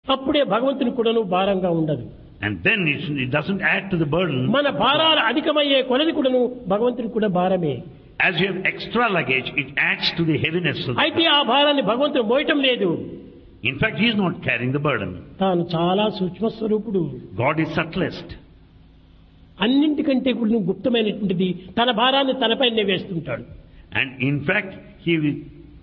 అప్పుడే భగవంతుని కూడాను భారంగా ఉండదు. And then it doesn't add to the burden. మన భారాలు అధికమయ్యే కొలది కూడాను భగవంతుని కూడా భారమే. As you have extra luggage, it adds to the heaviness of the అయితే ఆ భారాన్ని భగవంతుడు మోయటం లేదు. In fact, he is not carrying the burden. తాను చాలా సూక్ష్మ స్వరూపుడు. God is subtlest. అన్నింటికంటే కూడా గుప్తమైనటువంటిది తన భారాన్ని తనపైనే వేస్తుంటాడు. And in fact, he will.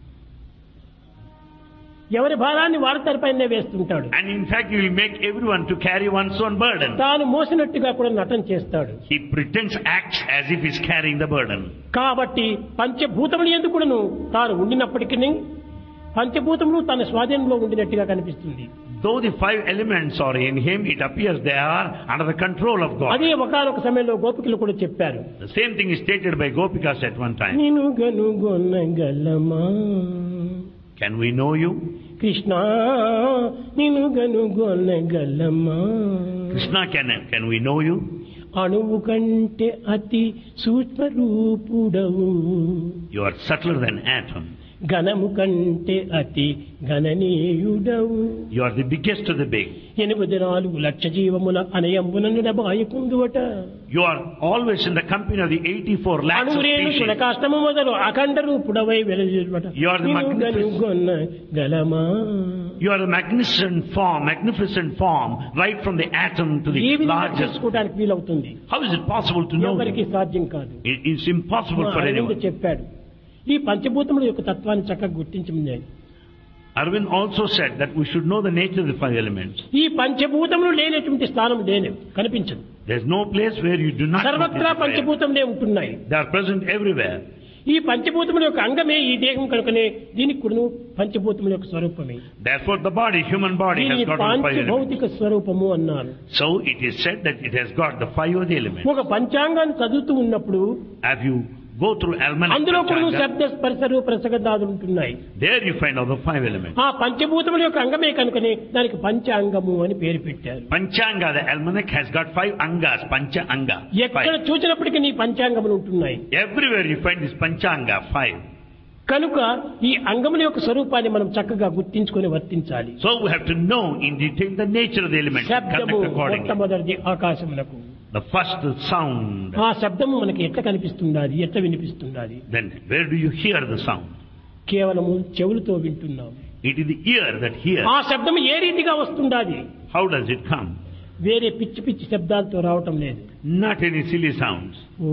ఎవరి భారాన్ని వారి తనపైనే వేస్తుంటాడు. And in fact, he will make everyone to carry one's own burden. తాను మోసినట్టుగా కూడా నటన చేస్తాడు. He pretends, acts as if he's carrying the burden. కాబట్టి పంచభూతములు ఎందుకు కూడాను తాను ఉండినప్పటికీ పంచభూతములు తన స్వాధీనంలో ఉండినట్టుగా కనిపిస్తుంది. Though the five elements are in him, it appears they are under the control of God. అదే ఒకానొక సమయంలో గోపికలు కూడా చెప్పారు. The same thing is stated by Gopikas at one time. నిన్ను గనుగొనగలమా Can we know you? Krishna నిన్ను గనుగొనగలమా Krishna, can we know you? అణువు కంటే అతి సూక్ష్మ రూపుడవు. You are subtler than atom. ఘనము కంటే అతి గణనీయుడవు. You are the biggest of the big. 84,00,000 జీవముల అనయంబునను నబాయకుందువట. You are always in the company of the 84 lakhs of అణురేణు species. సులకాష్టము మొదలు అఖండ రూపుడవై వెలజువట. You are the గలమా You are a magnificent form, right from the atom to the ఏ విధంగా largest. తెలుసుకోవడానికి వీలవుతుంది? How is it possible to know? ఎవరికి సాధ్యం కాదు. It is impossible for Arvind anyone. చెప్పాడు ఈ పంచభూతముల యొక్క తత్వాన్ని చక్కగా గుర్తించమని. Arvind also said that we should know the nature of the five elements. ఈ పంచభూతములు లేనటువంటి స్థానం లేని కనిపించదు. There is no place where you do not సర్వత్రా notice the five. పంచభూతములే ఉంటున్నాయి. They are present everywhere. ఈ పంచభూతముల యొక్క అంగమే ఈ దేహం కనుకనే దీనికి కూడా పంచభూతముల యొక్క స్వరూపమే. Therefore the body, human body, has దీన్ని got the five elements. పంచభౌతిక స్వరూపము అన్నారు. So it is said that it has got the five of the elements. ఒక పంచాంగాన్ని చదువుతూ ఉన్నప్పుడు As you go through almanac, అందులో కూడా Panchanga, శబ్ద స్పర్శ రూప రసగంధాదులు ఉంటున్నాయి. there you find all the five elements. ఆ పంచభూతముల యొక్క అంగమే కనుకనే దానికి పంచాంగము అని పేరు పెట్టారు. Panchanga, the almanac, has got five angas, pancha anga. ఎక్కడ Five. చూసినప్పటికీ నీ పంచాంగములు ఉంటున్నాయి. Everywhere you find this panchanga, five. కనుక ఈ అంగముల యొక్క స్వరూపాన్ని మనం చక్కగా గుర్తించుకొని వర్తించాలి. So we have to know in detail the nature of the elements and శబ్దము conduct accordingly. మొట్టమొదటిది ఆకాశమునకు. The first sound. ఆ శబ్దము మనకి ఎట్లా కనిపిస్తున్నది, ఎట్లా వినిపిస్తున్నది? Then where do you hear the sound? కేవలము చెవులతో వింటున్నాం. It is the ear that hears. ఆ శబ్దము ఏ రీతిగా వస్తుండాది? How does it come? వేరే పిచ్చి పిచ్చి శబ్దాలతో రావటం లేదు. Not any silly sounds. ఓ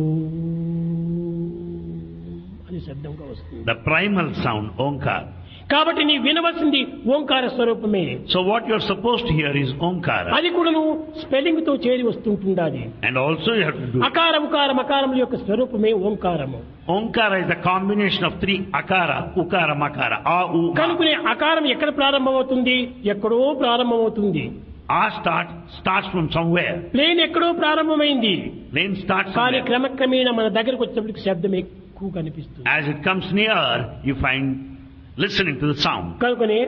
అని శబ్దంగా వస్తుంది. The primal sound, Omkar. కాబట్టి నీ వినవలసింది ఓంకార స్వరూపమే. So what you are supposed to hear is Omkara. అది కూడా నువ్వు స్పెల్లింగ్ తో చేరి వస్తుంటుండాలి. And also you have to do. అకార ఉకార మకారముల యొక్క స్వరూపమే ఓంకారము. Omkara is the combination of three akara, ukara, makara. A, u, ma. కనుకనే అకారం ఎక్కడ ప్రారంభమవుతుంది? ఎక్కడో ప్రారంభమవుతుంది. A starts from somewhere. Plane ఎక్కడో ప్రారంభమైంది. Then starts కానీ somewhere. క్రమక్రమేణా మన దగ్గరకు వచ్చేప్పటికి శబ్దం ఎక్కువ కనిపిస్తుంది. As it comes near, you find listening to the sound. కనుకనే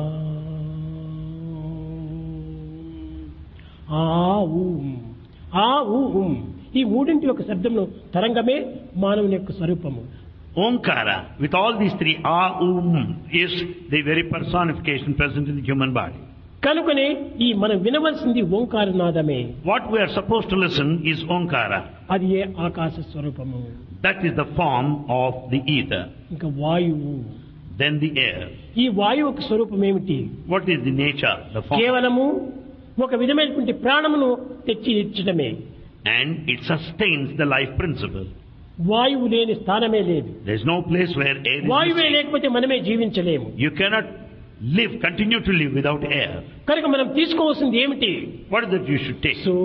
ఈ మూడింటి యొక్క శబ్దమును తరంగమే మానవుని యొక్క స్వరూపము. Omkara, with all these three, A, U, is the very personification present in the human body. కనుకనే ఈ మనం వినవలసింది ఓంకారనాదమే. What we are supposed to listen is Omkara. అది ఏ ఆకాశ స్వరూపము. That is the form of the ether. ఇంకా వాయువు. Then the air. ఈ వాయువు యొక్క స్వరూపం ఏమిటి? What is the nature, the form? కేవలము ఒక విధమైనటువంటి ప్రాణమును తెచ్చి ఇచ్చడమే. And it sustains the life principle. వాయువు లేని స్థానమే లేదు. There is no place where air is వాయువే missing. లేకపోతే మనమే జీవించలేము. You cannot continue to live without air. కనుక మనం తీసుకోవాల్సింది ఏమిటి? What is that you should take? So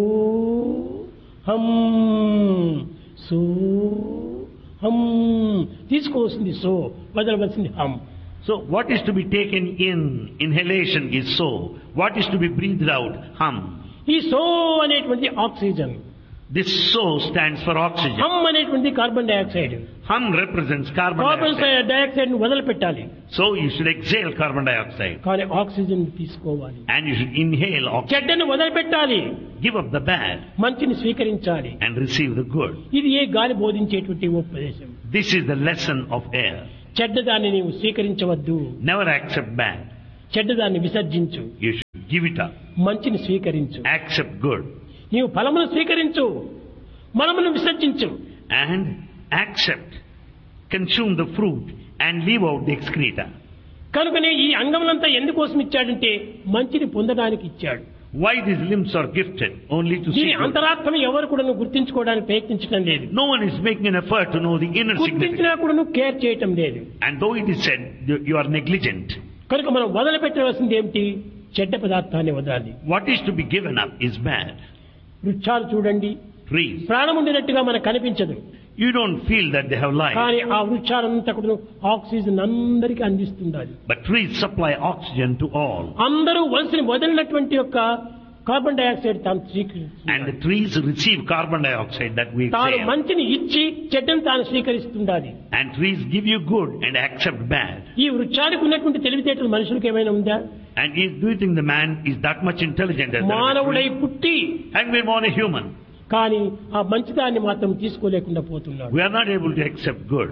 హం సో హం తీసుకోవాల్సింది సో, వదలవలసింది హం. So what is to be taken in, inhalation is so. What is to be breathed out, hum. ఈ so అనేటువంటి oxygen, This so stands for oxygen. హం అనేటువంటి carbon dioxide. Hum represents carbon carbon dioxide. Dioxide ను వదిలిపెట్టాలి. So you should exhale carbon dioxide. కానీ oxygen తీసుకోవాలి. And you should inhale oxygen. చెడ్డను వదిలిపెట్టాలి. Give up the bad మంచిని స్వీకరించాలి. and receive the good. ఇది ఏ గాలి బోధించేటువంటి ఉపదేశం. This is the lesson of air. చెడ్డదాన్ని నీవు స్వీకరించవద్దు. Never accept bad. చెడ్డదాన్ని విసర్జించు. You Give it up. మంచిని స్వీకరించు. Accept good. నీవు ఫలమును స్వీకరించు, మనమును విసర్జించు. And accept, consume the fruit and leave out the excreta. కనుకనే ఈ అంగములంతా ఎందుకోసం ఇచ్చాడంటే మంచిని పొందడానికి ఇచ్చాడు. Why these limbs are gifted? Only to see దీని good. అంతరాత్మను ఎవరు కూడా గుర్తించుకోవడానికి ప్రయత్నించడం లేదు. No one is making an effort to know the inner గుర్తించినా significance. కూడా కేర్ చేయటం లేదు. And though it is said you are negligent, కనుక మనం వదిలిపెట్టవలసింది ఏమిటి? చెడ్డ పదార్థాన్ని వదలాలి. what is to be given up is bad. వృక్షాలు చూడండి, Trees, ప్రాణం ఉండినట్టుగా మనకు కనిపించదు. you don't feel that they have life. కానీ ఆ వృక్షాలంతా కూడా ఆక్సిజన్ అందరికీ అందిస్తుండాలి. But trees supply oxygen to all. అందరూ వదిలినటువంటి యొక్క కార్బన్ డైఆక్సైడ్ తాను And the స్వీకరిస్తుంది. trees receive carbon dioxide that we తాను exhale. మంచిని ఇచ్చి చెడ్డను తాను స్వీకరిస్తుండాలి. And trees give you good and accept bad. ఈ వృక్షానికి ఉన్నటువంటి తెలివితేటలు మనుషులకు ఏమైనా ఉందా? And do you think the man is that much intelligent as the మానవుడై tree? పుట్టి And we're born a human. కానీ ఆ మంచిదాన్ని మాత్రం తీసుకోలేకుండా పోతున్నాడు. We are not able to accept good.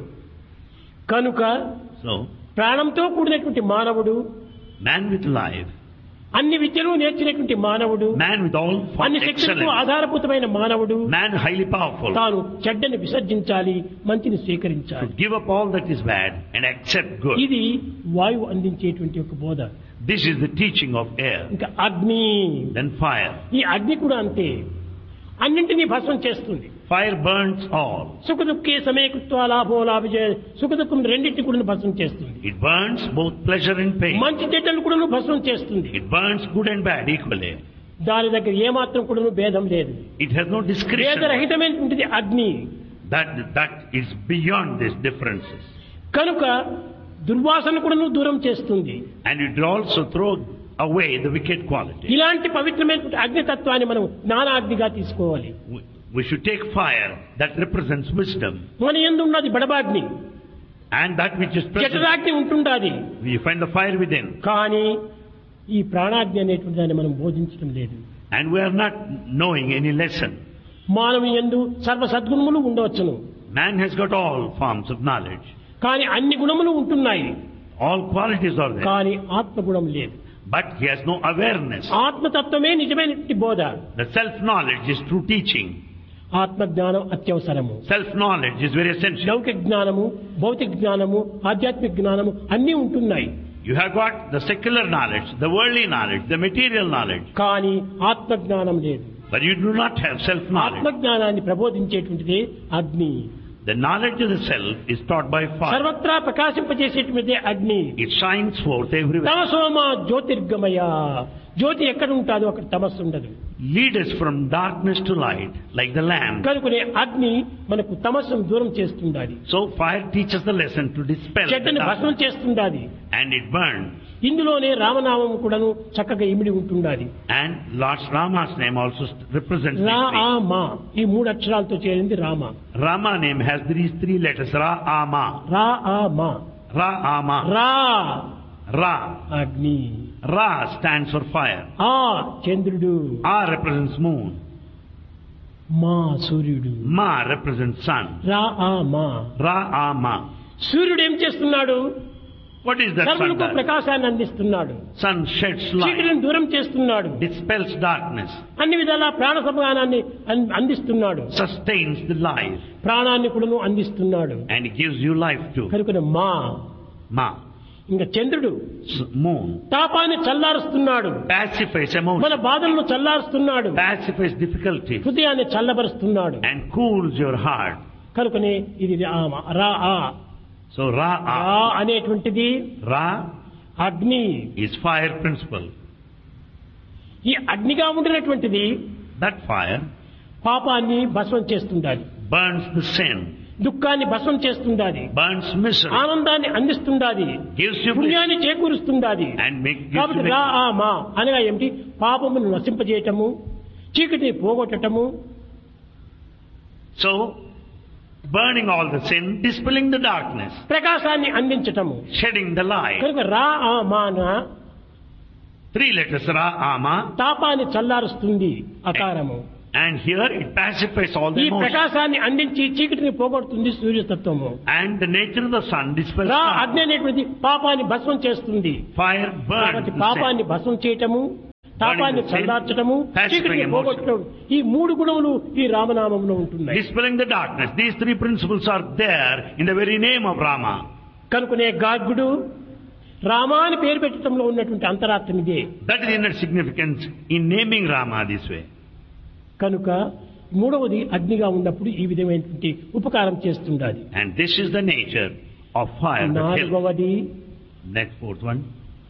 కనుక So, ప్రాణంతో కూడినటువంటి మానవుడు, man with life, అన్ని విద్యలు నేర్చినటువంటి మానవుడు, man with all అన్ని శక్తులకు excellence, ఆధారభూతమైన మానవుడు man highly powerful, తాను చెడ్డని విసర్జించాలి, మంచిని to స్వీకరించాలి. give up all that is bad and accept good. ఇది వాయువు అందించేటువంటి ఒక బోధ. This is the teaching of air. ఇంకా అగ్ని, Then fire. ఈ అగ్ని కూడా అంతే, అన్నింటినీ భస్మం చేస్తుంది. Fire burns all. సుఖదుఖే సమయకృత్వ లాభో లాభజే, సుఖదుఖం రెండింటిని కూడా భస్మం చేస్తుంది. It burns both pleasure and pain. మంచి చెడ్డలు కూడా భస్మం చేస్తుంది. It burns good and bad equally. దాని దగ్గర ఏమాత్రం కూడా భేదం లేదు. It has no discretion. భేదరహితమైనటువంటిది అగ్ని. That is beyond these differences. కనుక దుర్వాసన కూడా దూరం చేస్తుంది. And it will also throw away the wicked quality. ఇలాంటి పవిత్రమైనటువంటి అగ్నితత్వాన్ని మనం జ్ఞానాగ్నిగా తీసుకోవాలి. We should take fire that represents wisdom. మన యందు ఉన్నది బడబాగ్ని, And that which is present, జఠరాగ్ని ఉంటుండాది. we find the fire within. కానీ ఈ ప్రాణాగ్ని అనేటువంటి దాన్ని మనం బోధించడం లేదు. And we are not knowing any lesson. మానవ యందు సర్వ సద్గుణములు ఉండవచ్చును, Man has got all forms of knowledge. కానీ అన్ని గుణములు ఉంటున్నాయి, All qualities are there. కానీ ఆత్మగుణం లేదు. But he has no awareness. ఆత్మతత్వమే నిజమైనటువంటి బోధ. The self-knowledge is true teaching. ఆత్మజ్ఞానం అత్యవసరము. Self-knowledge is very essential. లౌకిక జ్ఞానము, భౌతిక జ్ఞానము, ఆధ్యాత్మిక జ్ఞానము అన్నీ ఉంటున్నాయి. You have got the secular knowledge, the worldly knowledge, the material knowledge. కానీ ఆత్మజ్ఞానం లేదు. But you do not have self-knowledge. ఆత్మజ్ఞానాన్ని ప్రబోధించేటువంటిది అగ్ని. The knowledge of the self is taught by fire. సర్వత్రా ప్రకాశింపజేసేటువంటిది అగ్ని. It shines forth everywhere. తమసోమ జ్యోతిర్గమయ, జ్యోతి ఎక్కడ ఉంటుందో అక్కడ తమస్సు ఉండదు. Lead us from darkness to light, like the lamp. కనుకనే అగ్ని మనకు తమస్సును దూరం చేస్తుండాలి, So fire teaches the lesson to dispel the చెడ్డని భస్మం darkness. చేస్తుండాలి. And it burns. ఇందులోనే రామనామం కూడాను చక్కగా ఇమిడి ఉంటుండాలి. And Lord Rama's name also represents రా these ఆ three. మా, ఈ మూడు అక్షరాలతో చేరింది Rama. Rama name has these three letters. Ra, Ama. రా ఆ మా. Ra, Ama. రా Ra. అగ్ని, Ra stands for fire. ఆ చంద్రుడు, A represents moon. మా సూర్యుడు. Ma represents sun. రా ఆ మా. Ra, Ama. సూర్యుడు ఏం చేస్తున్నాడు? What is that sun సర్వులకు does? ప్రకాశాన్ని అందిస్తున్నాడు, Sun sheds light, చీకటిని దూరం చేస్తున్నాడు, dispels darkness, అన్ని విధాలా ప్రాణ సమానాన్ని అందిస్తున్నాడు, sustains the life, ప్రాణాన్ని కూడా అందిస్తున్నాడు. and gives you life too. కనుక మా. Ma. ఇంకా చంద్రుడు Moon. తాపాన్ని చల్లారుస్తున్నాడు, Pacifies మన emotion, బాధలను చల్లారుస్తున్నాడు, pacifies difficulties, హృదయాన్ని చల్లబరుస్తున్నాడు. and cools your heart. కనుకనే ఇది రా ఆ. So Ra, రా అనేటువంటిది Ra అగ్ని. is fire principle. ఈ అగ్నిగా ఉండినటువంటిది That fire పాపాన్ని భస్మం చేస్తుండాలి, burns the sin, దుఃఖాన్ని భస్మం చేస్తుండాలి, burns misery, ఆనందాన్ని అందిస్తుండాలి, gives you bliss, పుణ్యాన్ని చేకూరుస్తుండాలి. and gives కాబట్టి you రా victory. ఆ మా అనగా ఏమిటి? పాపమును నశింపజేయటము, చీకటిని పోగొట్టటము, So burning all the sin, dispelling the darkness, ప్రకాశాన్ని అందించటము. shedding the light. కనుక రా ఆ మాన Three letters, Ra, Ama. తాపాన్ని చల్లారుస్తుంది అకారము. And here it pacifies all the ఈ emotions. ప్రకాశాన్ని అందించి చీకటిని పోగొడుతుంది సూర్యతత్వము. And the nature of the sun dispels రా darkness. అగ్ని అనేటువంటి పాపాన్ని భస్మం చేస్తుంది. Fire burns కాబట్టి the sin. పాపాన్ని భస్మం చేయటము, తాపాన్ని చల్లార్చడము, చీకటిని పోగొట్టడం, ఈ మూడు గుణములు ఈ రామనామంలో ఉంటున్నాయి. Dispelling the darkness. These three principles are there in the very name of Rama. కనుకనే గార్గుడు రామ అని పేరు పెట్టడంలో ఉన్నటువంటి అంతరార్థం ఇదే. That is the inner significance in naming Rama this way. కనుక మూడవది అగ్నిగా ఉన్నప్పుడు ఈ విధమైనటువంటి ఉపకారం చేస్తుండాలి. And this is the nature of fire. నాలుగవది Next, fourth one,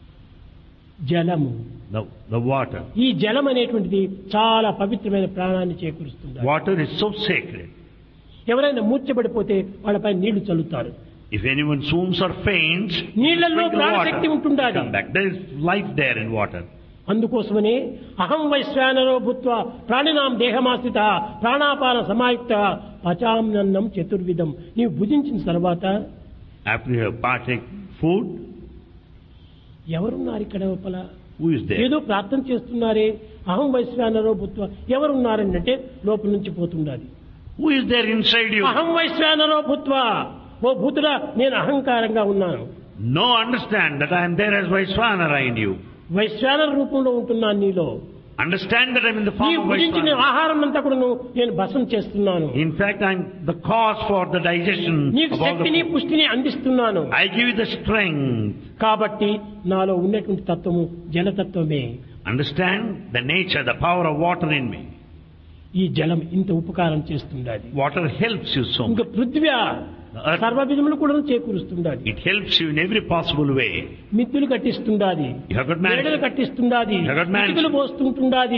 జలము. the water. ఈ జలం అనేటువంటిది చాలా పవిత్రమైన ప్రాణాన్ని చేకూరుస్తుంది. Water is so sacred. ఎవరైనా మూర్ఛపడిపోతే వాళ్ళపై నీళ్లు చల్లుతారు. If anyone swoons or faints, నీళ్లలో ప్రాణశక్తి ఉంటుండాలి. come back. There is life there in water. అందుకోసమనే అహం వైశ్వానరో భూత్వా ప్రాణినాం దేహమాశ్రిత ప్రాణాపాన సమాయుక్త పచామ్నన్నం చతుర్విధం. నీవు భుజించిన తర్వాత After you have partaken food, ఎవరున్నారు ఇక్కడ లోపల? who is there? ఏదో ప్రార్థన చేస్తున్నారే, అహం వైశ్వానరో భూత్వా ఎవరున్నారని అంటే లోపల నుంచి పోతుండాలి. Who is there inside you? అహం వైశ్వానరో భూత్వా, ఓ భూతుడా నేను అహంకారంగా ఉన్నాను. No, understand that I am there as Vaishvanara in you. వైశ్వానర రూపంలో ఉంటున్నాను నీలో. Understand that I am in the నీ form of భుజించిన Vaishvanara. ఆహారం అంతా కూడా నేను భస్మం చేస్తున్నాను. In fact, I am the cause for the digestion నీకు of all శక్తిని the food. పుష్టిని అందిస్తున్నాను. I give you the strength. కాబట్టి నాలో ఉన్నటువంటి తత్వము జలతత్వమే. Understand the nature, the power of water in me. ఈ జలం ఇంత ఉపకారం చేస్తుండాలి. Water helps you so ఇంకా much. పృథ్వీ సర్వ విధములు కూడా చేకూరుస్తుండాలి. It helps you in every possible way. మిత్తులు కట్టిస్తుండాది, You have got marriage. మేడలు కట్టిస్తుండాది, You have got marriage. ఇటుకలు పోస్తుంటుండాది,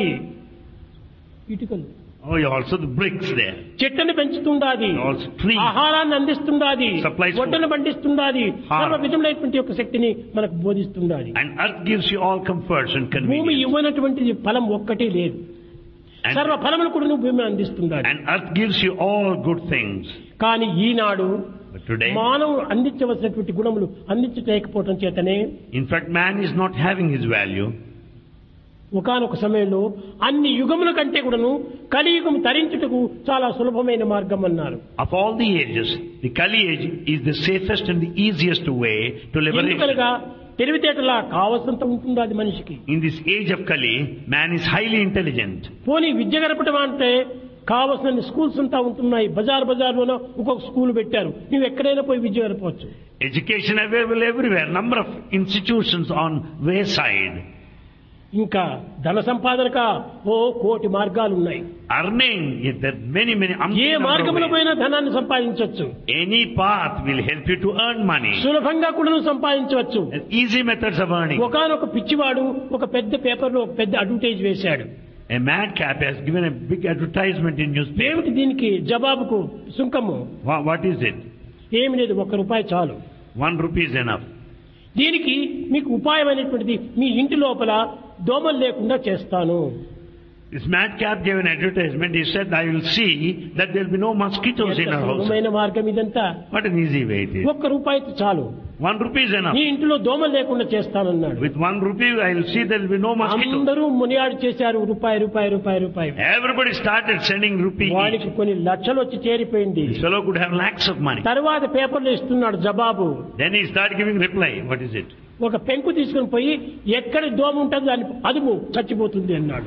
ఇటుకలు Oh, you also the bricks there. చెట్లను పెంచుతుండాది, Also trees. ఆహారాన్ని అందిస్తుండాది, Supplies food. వడ్డను పండిస్తుండాది, Harm. సర్వ విధములైనటువంటి యొక్క శక్తిని మనకు బోధిస్తుండాది. And earth gives you all comforts and భూమి convenience. ఇవ్వనటువంటి ఫలం ఒక్కటే లేదు. సర్వ And, ఫలములు కూడా భూమి అందిస్తుండాలి. and earth gives you all good things. కానీ ఈనాడు But today, మానవుడు అందించవలసినటువంటి గుణములు అందించలేకపోవటం చేతనే in fact, man is not having his value. ఒకానొక సమయంలో అన్ని యుగముల కంటే కూడాను కలియుగం తరించుటకు చాలా సులభమైన మార్గం అన్నారు. Of all the ages, the Kali age is the safest and the easiest way to liberation. ఎందుకనగా తెలివితేటలా కావలసినంత ఉంటుంది అది మనిషికి. In this age of Kali, man is highly intelligent. పోనీ విద్య గడపటం అంటే కావలసిన స్కూల్స్ అంతా ఉంటున్నాయి. బజార్లోనో ఒక్కొక్క స్కూల్ పెట్టారు. నువ్వు ఎక్కడైనా పోయి విద్య గడపవచ్చు. Education available everywhere. Number of institutions on wayside. ఇంకా ధన సంపాదనక కోటి మార్గాలు ఉన్నాయి. Earning, there are many A number of మార్గంలో ways. పోయినా ధనాన్ని సంపాదించవచ్చు. Any path will help you to earn money. సులభంగా కూడా సంపాదించవచ్చు. There are easy methods of earning. ఒకనొక పిచ్చివాడు ఒక పెద్ద పేపర్లో ఒక పెద్ద అడ్వర్టైజ్ వేశాడు. A madcap has given a big advertisement in newspaper. ఏమిటి దీనికి జవాబుకు సుంకము? What is it? ఏమి లేదు, ₹1 చాలు. 1 rupee is enough. దీనికి మీకు ఉపాయమైనటువంటిది మీ ఇంటి లోపల దోమలు లేకుండా చేస్తాను. This madcap gave an advertisement. He said, I will see that there will be no mosquitoes in ఎంత our house. సులభమైన మార్గం ఇదంతా. What an easy way it is. ₹1 చాలు. 1 rupee is enough. నీ ఇంటిలో దోమలు లేకుండా చేస్తానన్నాడు. With 1 rupee, I will see there will be no mosquitoes. అందరూ మునియాడు చేశారు. రూపాయి. Everybody started sending rupee వాడికి each. కొన్ని లక్షలు వచ్చి చేరిపోయింది. This fellow could have lakhs of money. తర్వాత పేపర్లో ఇస్తున్నాడు జవాబు. Then he started giving reply. What is it? ఒక పెంకు తీసుకుని పోయి ఎక్కడ దోమ ఉంటుందో దాన్ని అదుము చచ్చిపోతుంది అన్నాడు.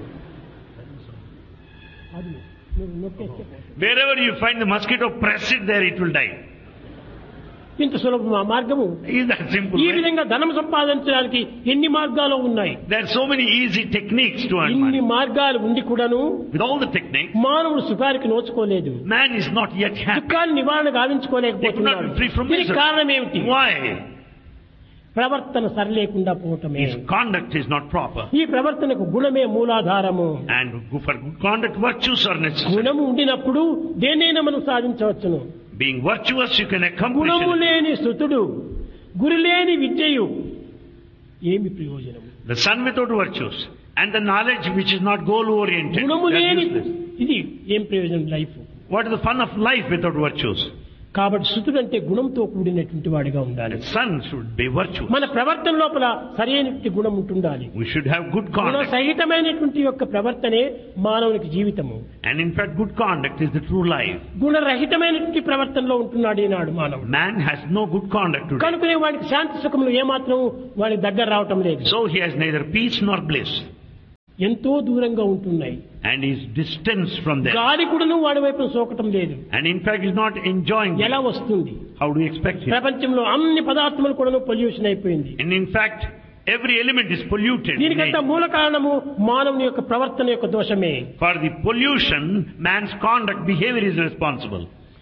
అదుము మీరు నొక్కేస్తే Wherever you find the mosquito, press it there, it will die. ఇంత సులభం ఆ మార్గము. Is that simple? ఈ way? విధంగా ధనం సంపాదించడానికి ఎన్ని మార్గాలు ఉన్నాయి. There are so many easy techniques to earn ఇన్ని money. మార్గాలు ఉండి కూడాను With all the techniques, మానవుడు సుఖానికి నోచుకోలేదు. man is not yet happy. దుఃఖాన్ని నివారణ గావించుకోలేకపోతున్నాడు. They could not be free from దీనికి misery. కారణం ఏమిటి? Why? ప్రవర్తన సరిలేకుండా పోవటమే. His conduct is not proper. ఈ ప్రవర్తనకు గుణమే మూలాధారము. And for good conduct, virtues are necessary. గుణము ఉండినప్పుడు దేన్నైనా మనం సాధించవచ్చును. Being virtuous, you can accomplish గుణము it. లేని స్తుతుడు, గురి లేని విద్యయు ఏమి ప్రయోజనము? The son without virtues and the knowledge which is not goal oriented. గుణము లేని ఇది ఏం ప్రయోజనం life? What is the fun of life without virtues? కాబట్టి స్తుతుడు అంటే గుణంతో కూడినటువంటి వాడిగా ఉండాలి. The son should be virtuous. మన ప్రవర్తన లోపల సరైనటువంటి గుణం ఉంటుండాలి. We should have good Guna conduct. సహితమైనటువంటి యొక్క ప్రవర్తనే మానవునికి జీవితము. And in fact, good conduct is the true life. గుణరహితమైనటువంటి ప్రవర్తనలో ఉంటున్నాడు ఈనాడు మానవుడు. Man has no good conduct today. కనుకనే వాడికి శాంతి సుఖములు ఏమాత్రం వాడికి దగ్గర రావటం లేదు. So he has neither peace nor bliss. ఎంతో దూరంగా ఉంటున్నాయి. And is distanced from them. గాలి కూడాను వాడి వైపు సోకటం లేదు. And in fact is not enjoying it. ఎలా వస్తుంది? How do you expect it? ప్రపంచంలో అన్ని పదార్థములు కూడాను పొల్యూషన్ అయిపోయింది. And in fact every element is polluted. దీనికంతా మూల కారణము మానవుని యొక్క ప్రవర్తన యొక్క దోషమే. For the pollution, man's conduct, behavior is responsible.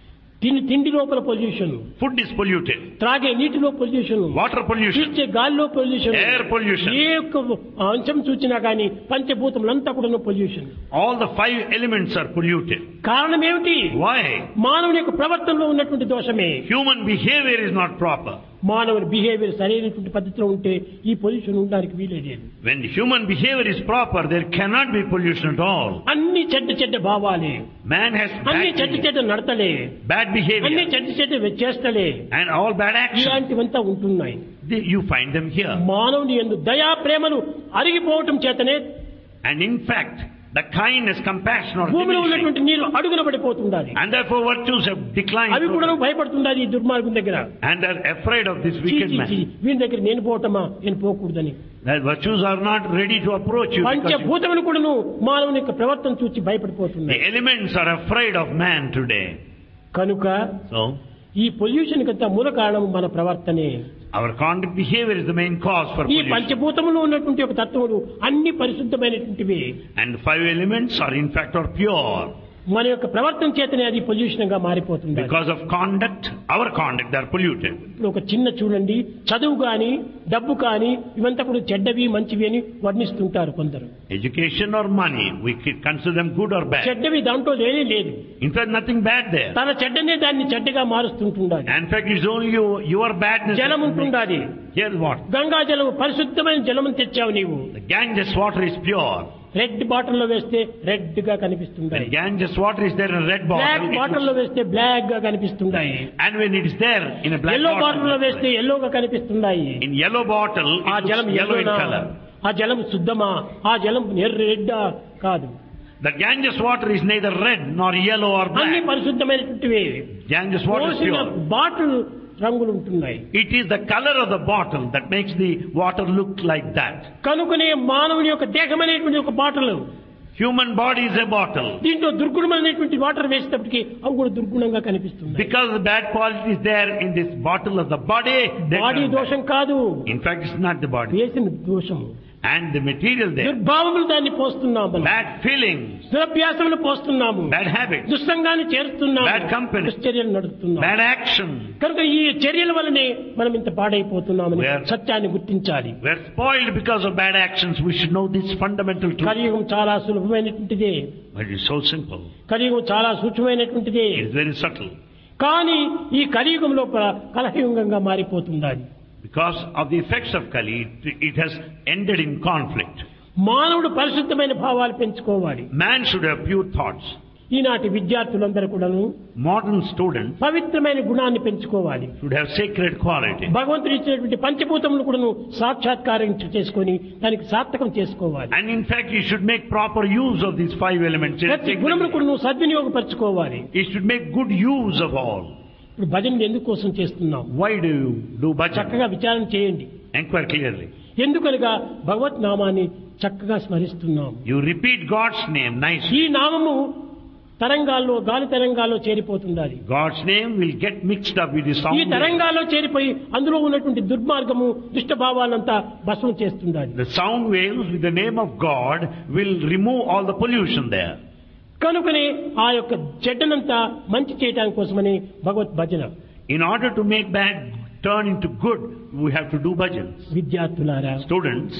తిండి లోపల పొల్యూషన్, Food is polluted. త్రాగే నీటిలో పొల్యూషన్, Water pollution. పీల్చే గాలిలో పొల్యూషన్, Air pollution. ఏ ఒక్క అంశం చూసినా కానీ పంచభూతములంతా కూడా pollution. All the 5 elements are polluted. కారణం ఏమిటి? Why? మానవుని యొక్క ప్రవర్తనలో ఉన్నటువంటి దోషమే. Human behavior is not proper. మానవుని బిహేవియర్ సరైనటువంటి పద్ధతిలో ఉంటే ఈ పొల్యూషన్ ఉండడానికి వీలే లేదు. When human behavior is proper, there cannot be pollution at all. అన్ని చెడ్డ భావాలే, Man has అన్ని bad చెడ్డ నడతలే, bad అన్ని behavior చెడ్డ చేష్టలే, and all bad actions. ఇలాంటివంతా ఉంటున్నాయి. You find them here. మానవుని యందు దయా ప్రేమలు అరిగిపోవటం చేతనే And in fact, the kindness, compassion are భూమిలో diminishing. ఉన్నటువంటి నీరు అడుగున పడిపోతుండాలి. And therefore virtues have declined. అవి కూడా totally. భయపడుతుండాలి ఈ దుర్మార్గం దగ్గర. And are afraid of this wicked man. వీని దగ్గర నేను పోవటమా, నేను పోకూడదని. That virtues are not ready to approach you. because పంచభూతములు కూడాను మానవుని యొక్క ప్రవర్తన చూసి The భయపడిపోతున్నాయి. elements are afraid of man today. కనుక So, ఈ పొల్యూషన్ కంతా మూల కారణం మన ప్రవర్తనే. our conduct behavior is the main cause for ఈ pollution. పంచభూతములు ఉన్నటువంటి ఒక తత్వములు అన్ని పరిశుద్ధమైనటువంటివి. And the 5 elements are in fact are pure. మన యొక్క ప్రవర్తన చేతనే అది పొల్యూషన్ గా మారిపోతుంది. Because of conduct, our conduct, they are polluted. ఇప్పుడు ఒక చిన్న చూడండి, చదువు గాని డబ్బు కానీ ఇవంతా కూడా చెడ్డవి మంచివి అని వర్ణిస్తుంటారు కొందరు. Education or money, we could consider them good or bad. చెడ్డవి దాంట్లో లేనే లేదు. In fact, nothing bad there. తన చెడ్డనే దాన్ని చెడ్డగా మారుస్తుంటుండాలి. In fact, it's only your badness. జలం ఉంటుండాలి. Here's what? గంగా జలం పరిశుద్ధమైన జలం తెచ్చావు నీవు. The Ganges water is pure. Red bottle లో వేస్తే రెడ్ గా When కనిపిస్తుంటాయి. Ganges water is there in a red black bottle, bottle లో వేస్తే బ్లాక్ గా కనిపిస్తుంటాయి. and when it is there in a black yellow bottle లో bottle, వేస్తే ఎల్లోగా కనిపిస్తున్నాయి. in yellow bottle, ఆ it జలం looks yellow in ఎల్లోనా? color. ఆ జలం శుద్ధమా? ఆ జలం రెడ్డా? కాదు. The Ganges water is neither red nor yellow or అన్ని black. పరిశుద్ధమైనటువంటివి. Ganges water is పోసిన pure. బాటిల్ రంగులు ఉంటున్నాయి. It is the color of the bottle that makes the water look like that. కనుకనే మానవుని యొక్క దేహం అనేటువంటి ఒక bottle, Human body is a bottle. దీంట్లో దుర్గుణమైనటువంటి వాటర్ వేసేటప్పటికి అవి కూడా దుర్గుణంగా కనిపిస్తుంది. Because the bad quality is there in this bottle of the body, they body turn bad. దోషం కాదు, In fact, it's not the body. వేసిన దోషము. And the material there, దుర్భావములు దాన్ని పోస్తున్నాము మనం. bad feelings, దురభ్యాసములు పోస్తున్నాము. bad habits, దుస్సంగాన్ని చేరుతున్నాము. Bad company. దుశ్చర్యలు నడుస్తున్నాము. bad action. కనుక ఈ చర్యల వల్లనే మనం ఇంత పాడైపోతున్నామని We are- సత్యాన్ని గుర్తించాలి. We are spoiled because of bad actions. We should know this fundamental truth. కలియుగం చాలా సులభమైనటువంటిదే, But it's so simple. కలియుగం చాలా సూక్ష్మమైనటువంటిదే. It is very subtle. కానీ ఈ కలియుగం లోపల కలహయుగంగా మారిపోతుంది. Because of the effects of Kali, it has ended in conflict. మానవుడు పరిశుద్ధమైన భావాలు పెంచుకోవాలి. Man should have pure thoughts. ఈనాటి విద్యార్థులందరూ కూడాను Modern students పవిత్రమైన గుణాన్ని పెంచుకోవాలి. should have sacred quality. భగవంతుడు ఇచ్చినటువంటి పంచభూతములు కూడాను సాక్షాత్కారం చేసుకొని దానికి సార్థకం చేసుకోవాలి. And in fact, you should make proper use of these 5 elements. ప్రతి గుణములు కూడాను సద్వినియోగపరచుకోవాలి. You should make good use of all. ఇప్పుడు భజనలు ఎందుకోసం చేస్తున్నాం? Why do you do bhajan? చక్కగా విచారణ చేయండి. Enquire clearly. ఎందుకనగా భగవత్ నామాన్ని చక్కగా స్మరిస్తున్నాం. You repeat God's name nicely. ఈ నామము తరంగాల్లో గాలి తరంగాల్లో చేరిపోతుండాలి. God's name will get mixed up with the ఈ sound wave. తరంగాల్లో చేరిపోయి అందులో ఉన్నటువంటి దుర్మార్గము దుష్టభావాలంతా భస్మం చేస్తుండాలి. The sound waves with the name of God will remove all the pollution there. కనుకనే ఆ యొక్క చెడ్డనంతా మంచి చేయడానికి కోసమని భగవత్ భజన. In order to make bad turn into good, we have to do bhajans. విద్యార్థులారా, Students,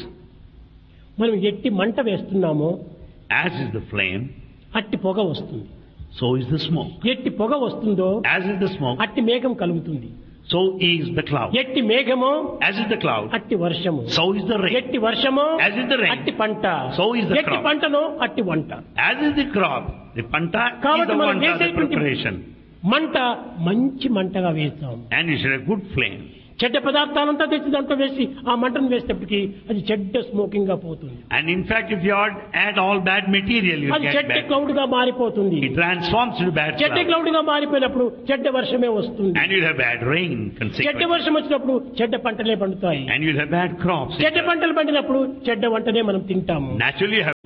మనం ఎట్టి మంట వేస్తున్నామో as is the flame, అట్టి పొగ వస్తుంది. so is the smoke. ఎట్టి పొగ వస్తుందో As is the smoke, అట్టి మేఘం కలుగుతుంది. so is the cloud. ఎట్టి మేఘమో As is the cloud, అట్టి వర్షము. so is the rain. ఎట్టి వర్షమో As is the rain, అట్టి పంట. so is the ఎట్టి crop. పంటనో అట్టి వంట. As is the crop, the panta is కాబట్టి the మనం one for the వేసేటువంటి preparation. మంట మంచి మంటగా వేస్తాం. And you should have good flame. చెడ్డ పదార్థాలంతా తెచ్చి దాంట్లో వేసి ఆ మంటను వేసేటప్పటికి అది చెడ్డ స్మోకింగ్ గా పోతుంది. And in fact, if you add all bad material, you అది get చెడ్డ bad. క్లౌడ్ గా మారిపోతుంది. It transforms to bad చెడ్డ cloud. క్లౌడ్ గా మారిపోయినప్పుడు చెడ్డ వర్షమే వస్తుంది. And you'll have bad rain చెడ్డ consequently. వర్షం వచ్చినప్పుడు చెడ్డ పంటలే పండుతాయి. And you'll have bad crops. చెడ్డ పంటలు పండినప్పుడు చెడ్డ వంటనే మనం తింటాము. Naturally, you have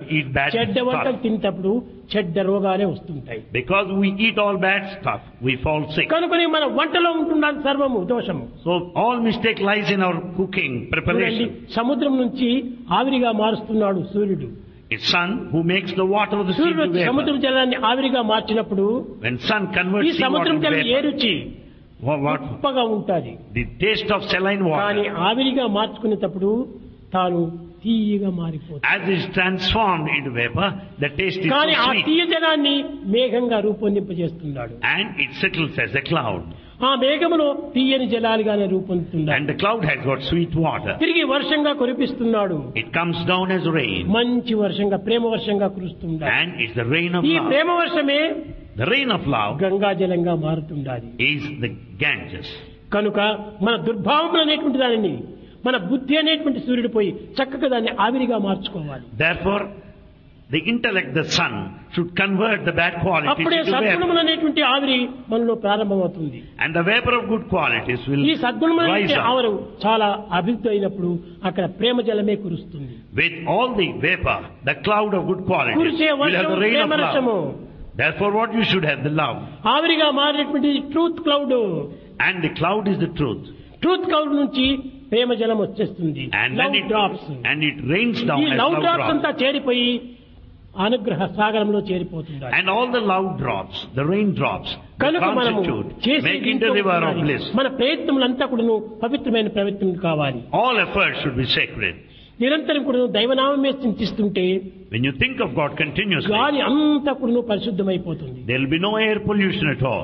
eat bad చెడ్డ వంటలు stuff. తింటప్పుడు చెడ్డ రోగాలే వస్తుంటాయి. Because we eat all bad stuff, we fall sick. కనుకనే మన వంటలో ఉంటున్నది సర్వము దోషము. So all mistake lies in our cooking preparation. సముద్రం నుంచి ఆవిరిగా మారుస్తున్నాడు సూర్యుడు. It's sun who makes the water of the sea to సూర్యుడు సముద్రం vapor. జలాన్ని ఆవిరిగా మార్చినప్పుడు When sun ఈ converts sea water సముద్రం to జలం ఏ vapor, రుచి what? ఉప్పగా ఉంటుంది. The taste of saline కానీ water. ఆవిరిగా మార్చుకునేటప్పుడు తాను తీయగా మారిపోతుంది. As it is transformed into vapor, the taste is కానీ so ఆ sweet. తీయ జలాన్ని మేఘంగా రూపొందింపజేస్తున్నాడు. And it settles as a cloud. ఆ మేఘములో తీయని జలాలుగానే రూపొందుతున్నాడు. And the cloud has got sweet water. తిరిగి వర్షంగా కురిపిస్తున్నాడు. It comes down as rain. మంచి వర్షంగా ప్రేమ వర్షంగా కురుస్తున్నాడు. And it's the rain of ఈ love. ప్రేమ వర్షమే The rain of love Ganga జలంగా మారుతుండాలి. is the Ganges. కనుక మన దుర్భావములు అనేటువంటి దానిని మన బుద్ధి అనేటువంటి సూర్యుడు పోయి చక్కగా దాన్ని ఆవిరిగా మార్చుకోవాలి. Therefore, the intellect, the sun, should convert the bad qualities అప్పుడే into సద్గుణములు vapor. అనేటువంటి ఆవిరి మనలో ప్రారంభమవుతుంది. And the vapor of good qualities will ఈ సద్గుణములు rise అనేటువంటి up. ఆవిరి చాలా అభివృద్ధి అయినప్పుడు అక్కడ ప్రేమ జలమే కురుస్తుంది. With all the vapor, the cloud of good qualities కురిసే will have వర్షం the rain of ప్రేమ రసము. love. Therefore, what you should have, the love. ఆవిరిగా మారినటువంటి truth cloud. And the cloud is the truth. Truth cloud నుంచి ప్రేమ జలం వచ్చేస్తుంది. And love then drops. it rains down ఈ as love love drops drops. అంతా చేరిపోయి అనుగ్రహ సాగరంలో చేరిపోతుంది. And all the love drops, the rain drops, the కనుక మనము constitute, చేసే make into the river of bliss. మన ప్రయత్నములంతా కూడా పవిత్రమైన ప్రయత్నం కావాలి. All efforts should be sacred. నిరంతరం కూడా దైవనామమే చింతిస్తుంటే When you think of God continuously, గాలి అంతా కూడా పరిశుద్ధమైపోతుంది. there will be no air pollution at all.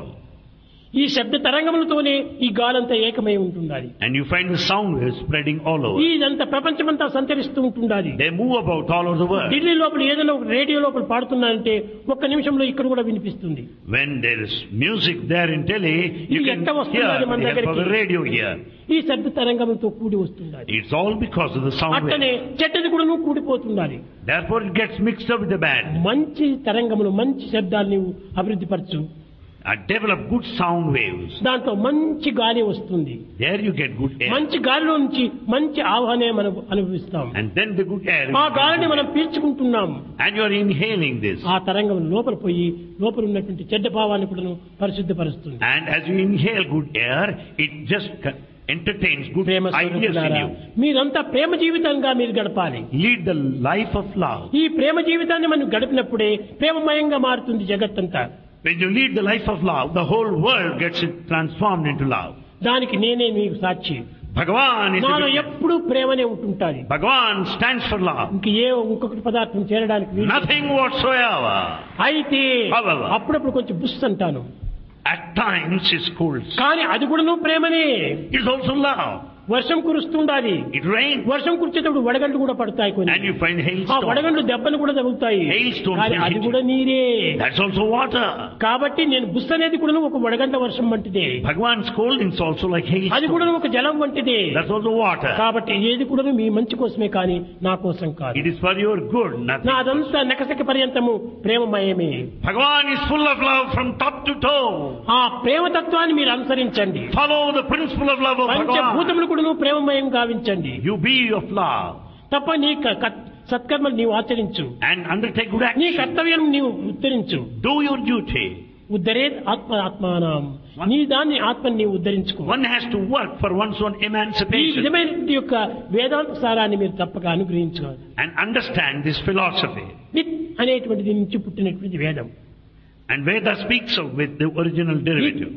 ఈ శబ్ద తరంగములతోనే ఈ గాలంతా ఏకమై ఉంటుండాలి. And you find the sound waves spreading all over. ఇదంతా ప్రపంచమంతా సంచరిస్తూ ఉంటుండాలి. They move about all over the world. Delhi లోపల ఏదైనా ఒక రేడియో లోపల పాడుతున్నారంటే ఒక్క నిమిషంలో ఇక్కడ కూడా వినిపిస్తుంది. When there is music there in Delhi, you ఇది can ఎట్లా hear వస్తున్నది మన the help of దగ్గరికి? the radio here. ఈ శబ్ద తరంగములతో కూడి వస్తుండాలి. It's all because of the sound అట్లనే waves. చెడ్డది కూడా కూడిపోతుండాలి. Therefore it gets mixed up with the bad. మంచి తరంగములు మంచి శబ్దాలు నీవు అభివృద్ధి పరచు. Develop good sound waves. దాంతో మంచి గాలి వస్తుంది. There you get good air. మంచి గాలిలో నుంచి మంచి ఆహ్వానే మనం అనుభవిస్తాం. And then the good air. ఆ గాలిని మనం పీల్చుకుంటున్నాం. And you are inhaling this. ఆ తరంగం లోపల పోయి లోపల ఉన్నటువంటి చెడ్డ భావాన్ని కూడా పరిశుద్ధపరుస్తుంది. And as you inhale good air, it just entertains good Prema ideas in స్వరూపులారా, you. మీరంతా ప్రేమ జీవితంగా మీరు గడపాలి. Lead the life of love. ఈ ప్రేమ జీవితాన్ని మనం గడిపినప్పుడే ప్రేమమయంగా మారుతుంది జగత్తంతా. When you lead the life of love, the whole world gets transformed into love. దానికి నేనే మీకు సాక్షి. Bhagavan is the నాలో witness. ఎప్పుడు ప్రేమనే ఉంటుంటాది. Bhagavan stands for love. ఇంకొకటి పదార్థం చేరడానికి వీలు లేదు. Nothing whatsoever. అయితే However. అప్పుడప్పుడు కొంచెం బుస్ అంటాను. At times it's cold. కానీ అది కూడా ప్రేమనే. It's also love. వర్షం కురుస్తుండాలి. It rains. వర్షం కురిచేటప్పుడు వడగండ్లు కూడా పడతాయి కొన్ని. And you find ఆ hailstones. వడగండ్లు దెబ్బలు కూడా తగులుతాయి. Hailstones కానీ will అది hit కూడా you. నీరే. That's also water. కాబట్టి నేను బుస్ అనేది కూడా ఒక వడగండ్ల వర్షం వంటిదే. Bhagavan's scolding is also like అది hailstones. కూడా ఒక జలం వంటిదే. That's also water. కాబట్టి ఏది కూడా మీ మంచి కోసమే కానీ నా కోసం కాదు. It is for your good, nothing. నాదంతా నకసక పర్యంతము ప్రేమమయమే. Bhagavan is full of love from top to toe. ఆ ప్రేమతత్వాన్ని మీరు అనుసరించండి. Follow the principle of love of Bhagavan. పంచభూతములు కూడా ప్రేమమయం గావించండి. You be of love. తప్ప నీ సత్కర్మలు నీవు ఆచరించు. And undertake good నీ action. కర్తవ్యం నీవు ఉద్ధరించు. Do your duty. ఉద్ధరేత్ ఆత్మానం. నీ దాన్ని ఆత్మని నీవు ఉద్ధరించుకో. One has to work for one's own ఈ emancipation. విధమైన యొక్క వేదాంత సారాన్ని మీరు తప్పక అనుగ్రహించుకోవాలి. And understand this philosophy. With అనేటువంటిది నుంచి పుట్టినటువంటి వేదం. And Veda speaks of with the original derivative.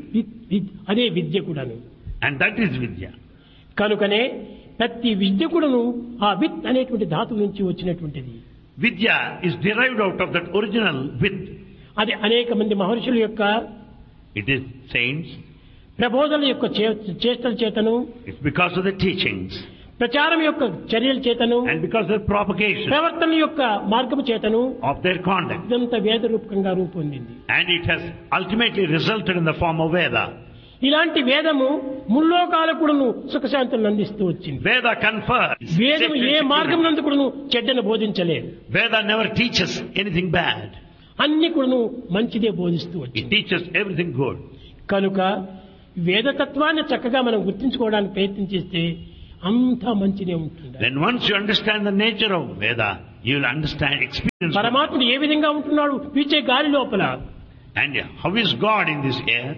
అదే విద్య కూడాను. And that is Vidya. కనుకనే ప్రతి విద్య కూడాను ఆ విత్ అనేటువంటి ధాతువు నుంచి వచ్చినటువంటిది. Vidya is derived out of that original with. అది అనేక మంది మహర్షుల యొక్క It is saints. ప్రబోధన యొక్క చేష్టల చేతను, It's because of the teachings. ప్రచారం యొక్క చర్యల చేతను, And because of the propagation ప్రవర్తన యొక్క మార్గము చేతను of their conduct. ఇదంతా వేద రూపకంగా రూపొందింది. And it has ultimately resulted in the form of Veda. ఇలాంటి వేదము ముల్లోకాలకు కూడాను సుఖశాంతులను అందిస్తూ వచ్చింది. Veda confers. వేదము ఏ మార్గం నందు కూడాను చెడ్డను బోధించలేదు. Veda never teaches anything bad. అన్ని కూడాను మంచిదే బోధిస్తూ It వచ్చింది. teaches everything good. కనుక వేదతత్వాన్ని చక్కగా మనం గుర్తించుకోవడానికి ప్రయత్నం చేస్తే అంతా మంచినే ఉంటుంది. Then once you understand the nature of Veda, you will understand experience. పరమాత్ముడు ఏ విధంగా ఉంటున్నాడు పీచే గాలి లోపల. And how is God in this air?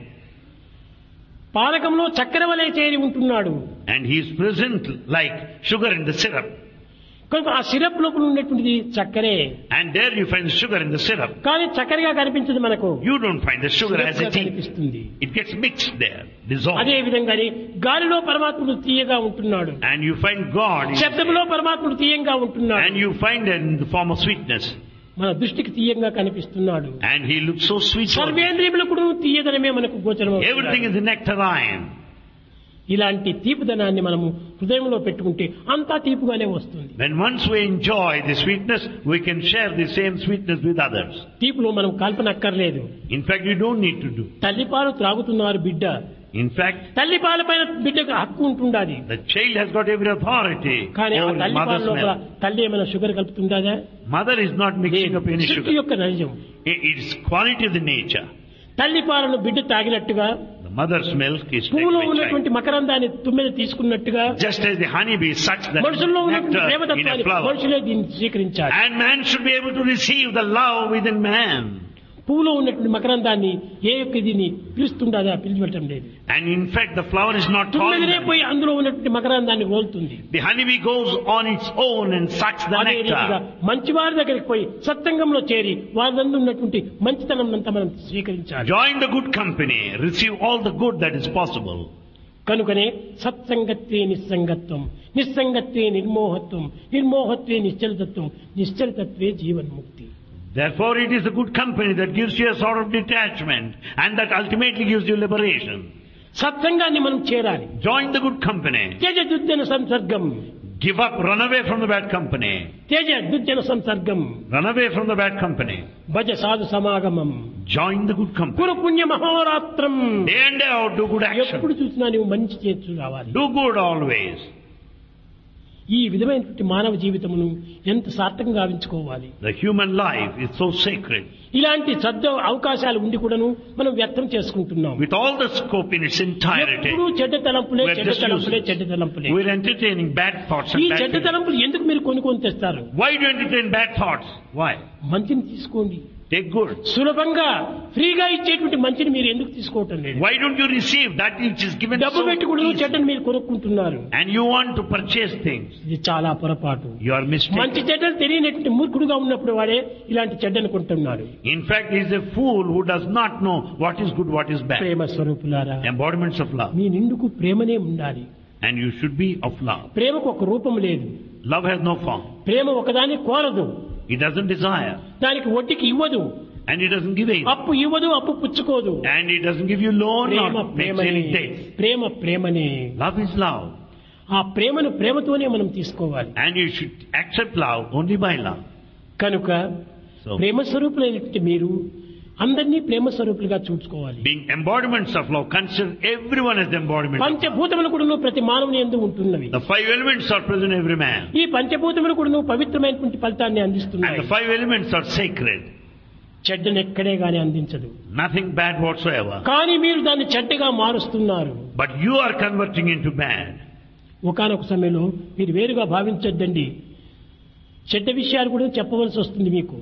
పానకంలో చక్కెర వలె చేరి ఉంటున్నాడు. And he is present like sugar in the syrup. కనుక ఆ సిరప్ లోపల ఉన్నటువంటిది చక్కెరే. And there you find the sugar in the syrup. కానీ చక్కెరగా కనిపించదు మనకు. You don't find the sugar as it is. కనిపిస్తుంది. It gets mixed there, dissolved. అదే విధంగానే గాలిలో పరమాత్ముడు తీయగా ఉంటున్నాడు. And you find God in శబ్దంలో పరమాత్ముడు తీయంగా ఉంటున్నాడు. and you find it in the form of sweetness. మన దృష్టికి తీయంగా కనిపిస్తున్నాడు. And he looks so sweet. సర్వేంద్రియములకు తీయదనమే మనకు గోచరం. Everything is nectarine. ఇలాంటి తీపిదనాన్ని మనము హృదయంలో పెట్టుకుంటే అంతా తీపుగానే వస్తుంది. When once we enjoy the sweetness, we can share the same sweetness with others. తీపులో మనం కల్పనక్కర్లేదు. In fact, you don't need to do. తల్లిపాలు త్రాగుతున్నారు బిడ్డ. In fact, తల్లిపాలపైన బిడ్డకు హక్కు ఉంటుండాలి. the child has got every authority కానీ ఆ over mother's తల్లిపాల లోపల milk. తల్లి ఏమైనా sugar కలుపుతుండదా? Mother is not mixing up any సృష్టి sugar. యొక్క నైజం. It is quality of the nature. తల్లిపాలను బిడ్డ తాగినట్టుగా The mother's milk is taken పువ్వులో by child. ఉన్నటువంటి మకరందాన్ని తుమ్మెద తీసుకున్నట్టుగా Just as the honeybee sucks the మనుషుల్లో ఉన్నటువంటి nectar in a ప్రేమతత్వాన్ని flower. మనుషులే దీన్ని స్వీకరించాలి. And man should be able to receive the love within man. పువ్వులో ఉన్నటువంటి మకరందాన్ని ఏ యొక్క దీన్ని పిలుస్తుండదా పిలిచిపెట్టడం లేదు. And in fact, the flower is not calling తుమ్మెదనే them. పోయి అందులో ఉన్నటువంటి మకరందాన్ని కోల్తుంది. The honeybee goes on its own and sucks the అదే రీతిగా nectar. మంచి వారి దగ్గరికి పోయి సత్సంగంలో చేరి వారి నందు ఉన్నటువంటి మంచితనం అంతా మనం స్వీకరించాలి. Join the good company, receive all the good that is possible. కనుకనే సత్సంగత్వే నిస్సంగత్వం, నిస్సంగత్వే నిర్మోహత్వం, నిర్మోహత్వే నిశ్చలతత్వం, నిశ్చలతత్వే జీవన్ముక్తి. Therefore, it is the good company that gives you a sort of detachment and that ultimately gives you liberation. సత్సంగాన్ని మనం చేరాలి. Join the good company. Teja దుర్జన సంసర్గం, Give up, run away from the bad company. Teja దుర్జన సంసర్గం, Run away from the bad company. భజ సాధు సమాగమం, Join the good company. కురు పుణ్య మహోరాత్రం. Day and day out, do good action. ఎప్పుడు చూసినా నువ్వు మంచి చేస్తూ రావాలి. Do good always. ఈ విధమైనటువంటి మానవ జీవితమును ఎంత సార్థకంగా గావించుకోవాలి. The human life is so sacred. ఇలాంటి సద్ద అవకాశాలు ఉండి కూడాను మనం వ్యర్థం చేసుకుంటున్నాం. With all the scope in its entirety, ఎప్పుడూ చెడ్డ తలంపులే, we're చెడ్డ just తలంపులే, using- చెడ్డ తలంపులే. we're entertaining bad thoughts ఈ and bad చెడ్డ feelings. తలంపులు ఎందుకు మీరు కొనుక్కొని తెస్తారు? Why do you entertain bad thoughts? Why? మంచిని తీసుకోండి. Take good. సులభంగా ఫ్రీగా ఇచ్చేటువంటి మంచిని మీరు ఎందుకు తీసుకోవటం లేదు? Why don't you receive that which is given డబ్బు so పెట్టి కూడా easily? చెడ్డని మీరు కొనుక్కుంటున్నారు. And you want to purchase things. ఇది చాలా పొరపాటు. You are mistaken. మంచి చెడ్డలు తెలియనటువంటి మూర్ఖుడుగా ఉన్నప్పుడు వాడే ఇలాంటి చెడ్డను కొంటున్నారు. In fact, he is a fool who does not know what is good, what is bad. ప్రేమ స్వరూపులారా, Embodiments of love. మీ నిండుకు ప్రేమనే ఉండాలి. And you should be of love. ప్రేమకు ఒక రూపం లేదు. Love has no form. ప్రేమ ఒకదాన్ని కోరదు, It doesn't desire. దానికి వడ్డీకి ఇవ్వదు, And it doesn't give aid. అప్పు ఇవ్వదు, అప్పు పుచ్చుకోదు. And it doesn't give you loan Prema or makes ప్రేమనే, any debt. ప్రేమ ప్రేమనే. Love is love. ఆ ప్రేమను ప్రేమతోనే మనం తీసుకోవాలి. And you should accept love only by love. కనుక So, ప్రేమ స్వరూపులైనటువంటి మీరు అందరినీ ప్రేమ స్వరూపులుగా చూసుకోవాలి. being embodiments of love, consider everyone as the embodiment of love. పంచభూతములు కూడా ప్రతి మానవుని యందు ఉంటున్నవి. The 5 elements are present in every man. ఈ పంచభూతములు కూడా పవిత్రమైనటువంటి ఫలితాన్ని And అందిస్తున్నాయి. the 5 elements are sacred. చెడ్డను ఎక్కడే గాని అందించదు. Nothing bad whatsoever. కానీ మీరు దాన్ని చెడ్డగా మారుస్తున్నారు. But you are converting into bad. ఒకానొక సమయంలో మీరు వేరుగా భావించొద్దండి. చెడ్డ విషయాలు కూడా చెప్పవలసి వస్తుంది మీకు.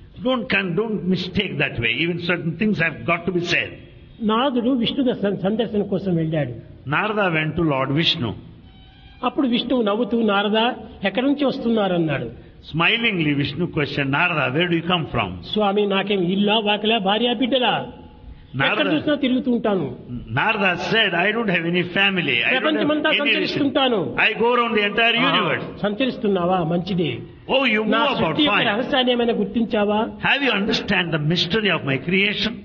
Don't mistake that way. Even certain things have got to be said. నారదుడు విష్ణు సందర్శన కోసం వెళ్ళాడు. Narada went to Lord Vishnu. అప్పుడు విష్ణువు నవ్వుతూ నారదా ఎక్కడి నుంచి వస్తున్నారన్నాడు. Smilingly, Vishnu questioned, Narada, where do you come from? స్వామి నాకేం ఇల్లా వాకిలా భార్య బిడ్డలా, ఎక్కడ చూసినా తిరుగుతూ ఉంటాను, Narada said, I don't have any family. I don't ప్రపంచమంతా have any relation. సంచరిస్తుంటాను. I go around the entire universe. సంచరిస్తున్నావా? మంచిదే. Oh, you నా move about సృష్టి యొక్క fine. రహస్యాన్ని ఏమైనా గుర్తించావా? Have you understand the mystery of my creation?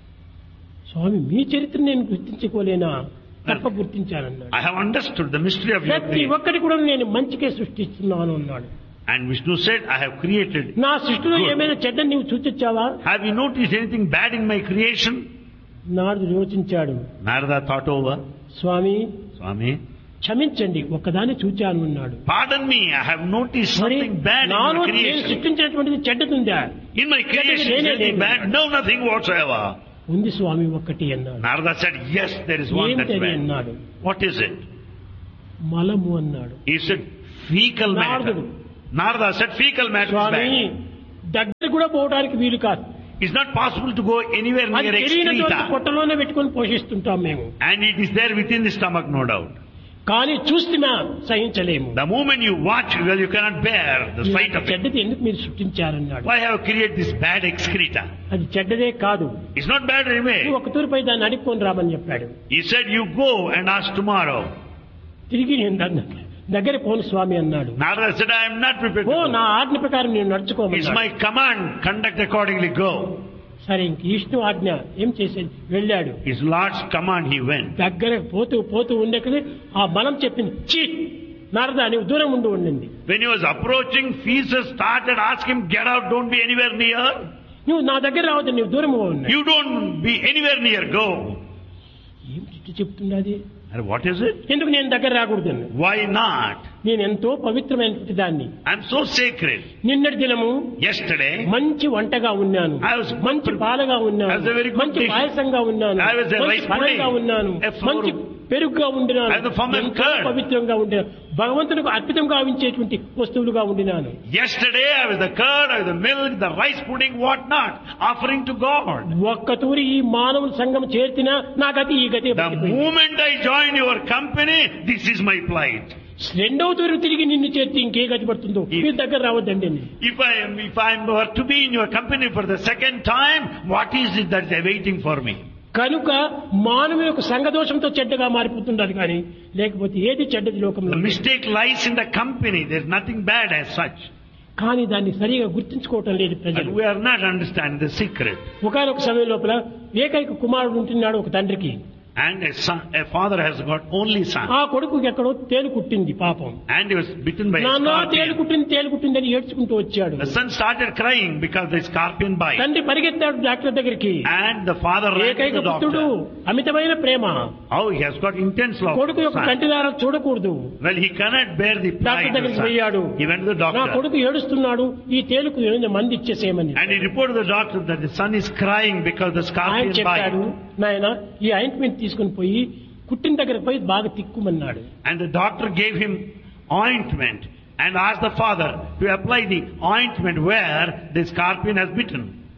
స్వామి మీ చరిత్ర నేను గుర్తించుకోలేనా? తప్ప గుర్తించానన్నాడు. I have understood the mystery of your ప్రతి creation. ఒక్కటి కూడా నేను మంచికే సృష్టిస్తున్నాను అన్నాడు. And Vishnu said, I have created. నా సృష్టిలో Good. ఏమైనా చెడ్డని నీవు చూచొచ్చావా? Have you noticed anything bad in my creation? నారదుడు యోచించాడు. Narada thought over. స్వామి Swami, క్షమించండి, ఒక్కదాన్ని చూచాను అన్నాడు. pardon me, I have noticed మరి something bad in నాలో my నేను creation. సృష్టించినటువంటిది చెడ్డదుందా? In my creation, is anything bad? No, nothing whatsoever. ఉంది స్వామి ఒక్కటి అన్నాడు. Narada said, yes, there is one that's ఏమిటని bad. అన్నాడు. What is it? మలము అన్నాడు. He said fecal matter. నారదుడు. Narada said fecal matter is Swamy bad. దగ్గర కూడా పోవడానికి వీలు కాదు. It's not possible to go anywhere అది near తెలియనటువంటి excreta. పొట్టలోనే పెట్టుకొని పోషిస్తుంటాం మేము. And it is there within the stomach, no doubt. కానీ చూస్తున్నా సహించలేము. The moment you watch, well, you cannot bear the sight of it. చెడ్డది ఎందుకు మీరు సృష్టించారన్నాడు. Why have you created this bad excreta? అది చెడ్డదే కాదు. It's not bad anyway. నువ్వు ఒక తూరుపై దాన్ని అడుక్కొని రామని చెప్పాడు. He said, you go and ask tomorrow. తిరిగి నేను దగ్గర పోను స్వామి అన్నాడు. Narada said, I am not prepared oh to నా go. ఆజ్ఞ ప్రకారం నేను It's నడుచుకోమన్నాడు. my command, conduct accordingly, go. సరే ఇంక విష్ణు ఆజ్ఞ ఏం చేసేది, వెళ్ళాడు. His Lord's command, he went. దగ్గర పోతూ పోతూ ఉండేది ఆ బలం చెప్పింది, చీ నారద నువ్వు దూరం ఉండింది. When he was approaching, Theseus started asking him, get out, don't be anywhere near. నువ్వు నా దగ్గర రావద్దు, నువ్వు దూరం ఉన్నాయి. You don't be anywhere near, go. ఏం చెప్తున్నది, And what is it? ఎందుకు నేను దగ్గర రాకూడదు? Why not? నేను ఎంతో పవిత్రమైనటువంటి దాన్ని. I'm so sacred. నిన్నటి దినము Yesterday, మంచి వంటగా ఉన్నాను, I was మంచి పాలగా I ఉన్నాను, was a very good మంచి dish. పాయసంగా ఉన్నాను, I was a మంచి rice ఫలంగా pudding, ఉన్నాను, a flour. మంచి పెరుగుగా ఉండినాను, I was a fermented ఎంతో curd. పవిత్రంగా ఉండినాను, భగవంతునికి అర్పితంగా గావించేటువంటి వస్తువులుగా ఉండినాను. yesterday I was the curd, I was the milk, the rice pudding, what not, offering to God. ఒక్క తూరి ఈ మానవుల సంఘం చేర్చినా నా గతి ఈ గతి. The moment I join your company, this is my plight. రెండవ తూరి తిరిగి నిన్ను చేర్చి ఇంకే గతి పడుతుందో మీ దగ్గర రావద్దండి. If I were to be in your company for the second time, what is it that they're waiting for me? కనుక మానవుని యొక్క సంఘదోషంతో చెడ్డగా మారిపోతుండాలి కానీ లేకపోతే ఏది చెడ్డది లోకంలో. The mistake lies in the company. There's nothing bad as such. కానీ దాన్ని సరిగా గుర్తించుకోవటం లేదు But ప్రజలు. we are not understanding the secret. ఒకనొక సమయం లోపల ఏకైక కుమారుడు ఉంటున్నాడు ఒక తండ్రికి. And a father has got only son. ఆ కొడుకు ఎక్కడో తేలు కుట్టింది పాపం. And he was bitten by a నాన్న తేలు scorpion. కుట్టింది అని ఏడ్చుకుంటూ వచ్చాడు. The son started crying because the scorpion bite. తండ్రి పరిగెత్తాడు డాక్టర్ దగ్గరికి. And the father ran to ఏకైక the పుత్రుడు, doctor. అమితమైన ప్రేమ. Oh, he has got intense love. కొడుకు for యొక్క the son. కంటిదార చూడకూడదు. Well, he cannot bear the plight doctor of the దగ్గరికి son. పోయాడు. He went to the నా doctor. కొడుకు ఏడుస్తున్నాడు, ఈ తేలుకు ఏమైనా మంది ఇచ్చేసేయమని. And he reported to the doctor that the son is crying because the ఆయన scorpion చెప్పాడు, bite. నాయన ఈ ఆయింట్మెంట్ తీసుకుని పోయి కుట్టిన దగ్గర పోయి బాగా తిక్కుమన్నాడు. And the doctor gave him ointment and asked the father to apply the ointment where the scorpion has bitten.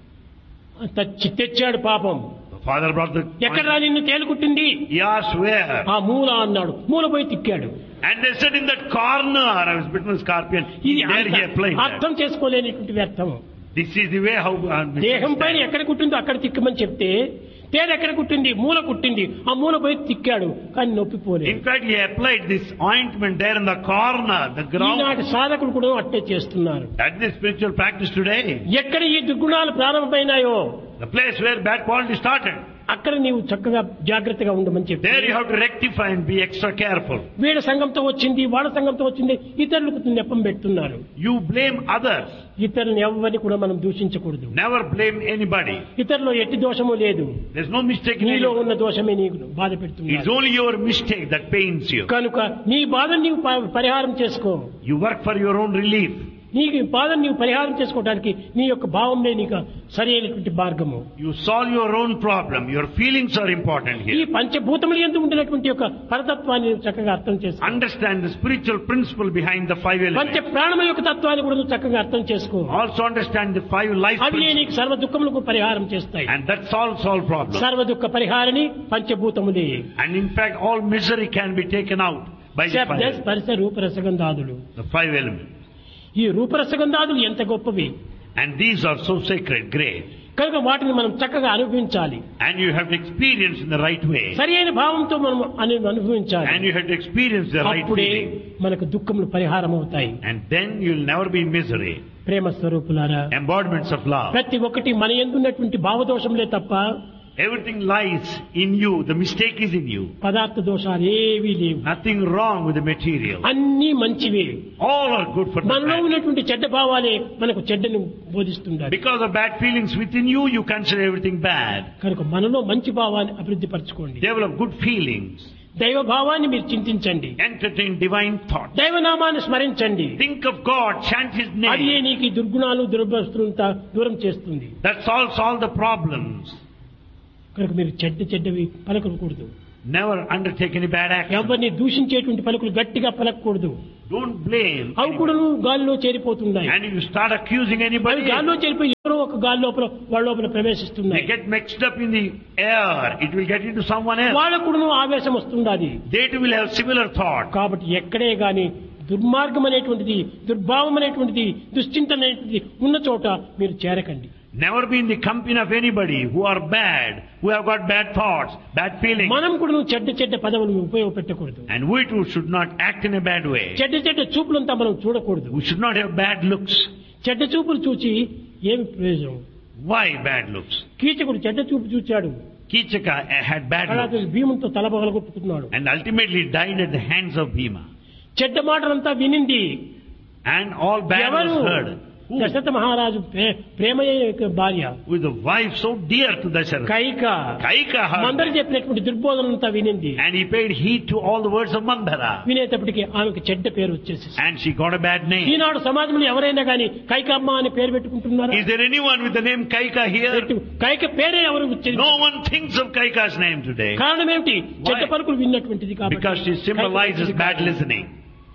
తెచ్చాడు పాపం. The father brought the ఎక్కడరా ointment. నిన్ను తేలు కుట్టింది? He asked where. ఆ మూల అన్నాడు. మూల పోయి తిక్కాడు. And they said in that corner I was bitten with scorpion. ఇది There he applied that. అర్థం చేసుకోలేనిటువంటి వ్యర్థం. This is the way how దేహం పైన ఎక్కడ కుట్టిందో అక్కడ తిక్కమని చెప్తే తేలు ఎక్కడ కుట్టింది? మూల కుట్టింది. ఆ మూల పోయి తిక్కాడు కానీ నొప్పిపోలేదు. In fact, he applied this ointment there in the corner, the ground. ఈనాటి సాధకులు కూడా అట్టే చేస్తున్నారు. That's the spiritual practice today. ఎక్కడ ఈ దుర్గుణాలు ప్రారంభమైనాయో The place where bad quality started. అక్కడ నీవు చక్కగా జాగ్రత్తగా ఉండమని చెప్పి There you have to rectify and be extra careful. వీళ్ళ సంఘంతో వచ్చింది, వాళ్ళ సంఘంతో వచ్చింది, ఇతరులకు నెపం పెడుతున్నారు. You blame others. ఇతరులను ఎవరిని కూడా మనం దూషించకూడదు. Never blame anybody. ఇతరులో ఎట్టి దోషము లేదు. There's no mistake in నీలో you. ఉన్న దోషమే నీకు బాధ It's పెడుతుంది. only your mistake that pains you. కనుక నీ బాధను నీవు పరిహారం చేసుకో. You work for your own relief. నీకు బాధను నీవు పరిహారం చేసుకోవడానికి నీ యొక్క భావంలో నీకు సరైనటువంటి మార్గము. You solve your own problem. Your feelings are important ఈ here. పంచభూతములు యందు ఉండినటువంటి యొక్క పరతత్వాన్ని నీవు చక్కగా అర్థం చేసుకో. Understand the spiritual principle behind the five పంచ elements. ప్రాణముల యొక్క తత్వాన్ని కూడా నువ్వు చక్కగా అర్థం చేసుకో. Also understand the five life అవి principles. నీకు సర్వ దుఃఖములకు పరిహారం చేస్తాయి. And that solves all problems. సర్వ దుఃఖ పరిహారిణి పంచభూతములే. And in fact, all misery can be taken out by the శబ్ద five, స్పర్శ రూప రసగంధాదులు. the five elements. ఈ రూపరసగంధాదులు ఎంత గొప్పవి. And these are so sacred, great. కనుక వాటిని మనం చక్కగా అనుభవించాలి. And you have to experience in the right way. సరి అయిన భావంతో మనం అనుభవించాలి. And you have to experience the right అప్పుడే feeling. మనకు దుఃఖములు పరిహారం అవుతాయి. And then you'll never be in misery. ప్రేమ స్వరూపులారా, Embodiments of love. ప్రతి ఒక్కటి మన యందు ఉన్నటువంటి భావదోషములే తప్ప Everything lies in you. The mistake is in you. పదార్థ దోషాలు ఏవీ లేవు. Nothing wrong with the material. అన్నీ మంచివే. All are good for the మనలో bad. ఉన్నటువంటి చెడ్డ భావాలే మనకు చెడ్డను బోధిస్తుండాలి. Because of bad feelings within you, you consider everything bad. కనుక మనలో మంచి భావాన్ని అభివృద్ధి పరచుకోండి. Develop good feelings. దైవ భావాన్ని మీరు చింతించండి. Entertain divine thought. దైవనామాన్ని స్మరించండి. Think of God. Chant His అది name. నీకు ఈ దుర్గుణాలు దురభ్రస్తులంతా దూరం చేస్తుంది. That solves all the problems. కనుక మీరు చెడ్డవి పలకకూడదు. Never undertake any bad action. ఎవరిని దూషించేటువంటి పలుకులు గట్టిగా పలకూడదు. Don't blame. అవి కూడా గాలిలో చేరిపోతున్నాయి. And if you start accusing అవి anybody, గాలిలో చేరిపోయి ఎవరో ఒక గాలి లోపల వాళ్ళ లోపల ప్రవేశిస్తున్నాయి. they get mixed up in the air. It will get into someone else. వాళ్ళకు కూడా ఆవేశం వస్తుండాలి. They too will have similar thought. కాబట్టి ఎక్కడే గాని దుర్మార్గం అనేటువంటిది, దుర్భావం అనేటువంటిది, దుశ్చింతన అనేటువంటిది ఉన్న చోట మీరు చేరకండి. Never be in the company of anybody who are bad, who have got bad thoughts, bad feelings. మనం కూడా చెడ్డ చెడ్డ పదవులను ఉపయోగపెట్టకూడదు. And we too should not act in a bad way. చెడ్డ చెడ్డ చూపులంతా మనం చూడకూడదు. We should not have bad looks. చెడ్డ చూపులు చూచి ఏమి ప్రయోజనం? Why bad looks? కీచకుడు చెడ్డ చూపు చూచాడు. Kichaka had bad looks భీమునితో తల పగలగొట్టుకున్నాడు. and ultimately died at the hands of Bhima. చెడ్డ మాటలంతా వినింది. And all bad was heard. Who? Dasharatha మహారాజు ప్రేమయ్య యొక్క భార్య, With a wife so dear to Dasharatha. Kaika heard మందరు that. చెప్పినటువంటి దుర్బోధనంతా వినింది. And he paid heed to all the words of Mandara. వినేటప్పటికి ఆమెకు చెడ్డ పేరు వచ్చేసి, And she got a bad name. ఈనాడు సమాజంలో ఎవరైనా కానీ కైకమ్మ అని పేరు పెట్టుకుంటున్నారా? Is there anyone with the name Kaika here? Kaika పేరే ఎవరు వచ్చేది? No one thinks of Kaika's name today. కారణం ఏమిటి? చెడ్డ పలుకులు విన్నటువంటిది కాబట్టి. Because she symbolizes bad listening.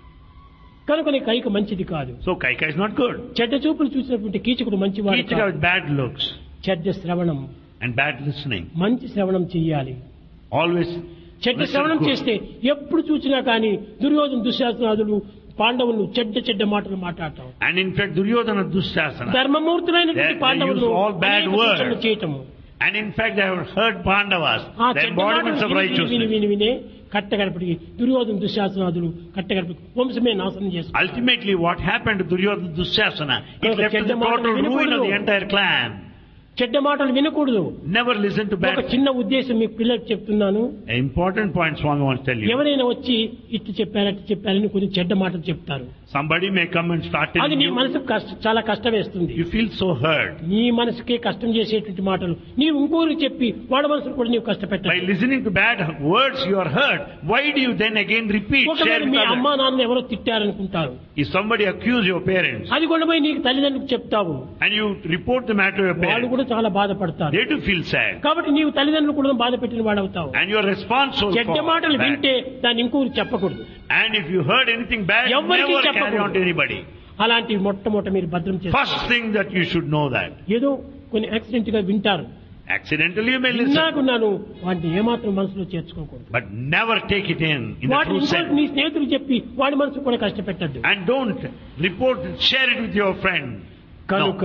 కనుక కైక మంచిది కాదు. So Kaika is not good. చెడ్డ చూపులు చూసినటువంటి కీచకుడు మంచివాడు Kichaka కాదు. with bad looks చెడ్డ శ్రవణం, and bad listening. మంచి శ్రవణం చెయ్యాలి. Always చెడ్డ listen శ్రవణం good. చేస్తే ఎప్పుడు చూసినా కానీ దుర్యోధన దుశ్శాసనాదులు పాండవులు చెడ్డ చెడ్డ మాటలు మాట్లాడటం, And in fact Duryodhana Dushasana. ధర్మమూర్తులైనటువంటి They పాండవులు use all bad అనేక words. సూచనలు చేయటము. And in fact they have heard Pandavas, ఆ the చెడ్డ embodiments of మాటలు విని righteousness. వినే కట్టగడపటికి దుర్యోధన దుశ్శాసనాదులు కట్టగడపటి వంశమే నాశనం చేస్తారు. Ultimately what happened to Duryodhana Dushasana, it Kaya led to the చెడ్డ మాటలు total ruin of వినకూడదు. the entire clan. చెడ్డ మాటలు వినకూడదు. Never listen to ఒక bad. చిన్న ఉద్దేశం మీకు పిల్లలకు చెప్తున్నాను. An important point Swami wants to tell you. ఎవరైనా వచ్చి ఇట్టు చెప్పారని కొన్ని చెడ్డ మాటలు చెప్తారు. Somebody may come and start అది telling నీ you, మనసుకు చాలా కష్టం వేస్తుంది. you feel so hurt. నీ మనసుకే కష్టం చేసేటువంటి మాటలు నీవు ఇంకోరికి చెప్పి వాడి మనసును కూడా నీవు By కష్టపెట్టాలి. listening to bad words you are hurt. Why do you then again repeat? Share ఒకవేళ with మీ others. అమ్మా నాన్న ఎవరో తిట్టారనుకుంటారు, If somebody accuse your parents అది కూడా పోయి నీకు తల్లిదండ్రులకు చెప్తావు, and you report the matter to your వాళ్ళు parents, కూడా చాలా బాధపడతారు. they too feel sad. కాబట్టి నీవు తల్లిదండ్రులు కూడా బాధ పెట్టిన వాడవుతావు. And your response so చెడ్డ మాటలు bad. వింటే దాన్ని ఇంకోరికి చెప్పకూడదు. And if you heard anything bad, ఎవ్వరికీ never carry చెప్పకూడదు. on to anybody. అలాంటి మొట్టమొదట మీరు భద్రం చేస్తారు. First thing that you should know that. ఏదో కొన్ని యాక్సిడెంట్ గా వింటారు, Accidentally you may listen, విన్నాకున్నాను వాటిని ఏమాత్రం మనసులో చేర్చుకోకూడదు. but never take it in the వాటిని true ఇంకోటి sense. నీ స్నేహితులు చెప్పి వాడి మనసు కూడా కష్టపెట్టద్దు. And don't report it, share it with your friend. కనుక